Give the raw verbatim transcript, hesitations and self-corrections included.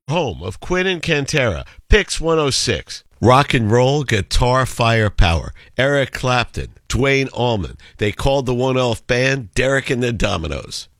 home of Quinn and Cantera, Pix one oh six. Rock and roll, guitar, firepower. Eric Clapton, Dwayne Allman. They called the one-off band Derek and the Dominoes.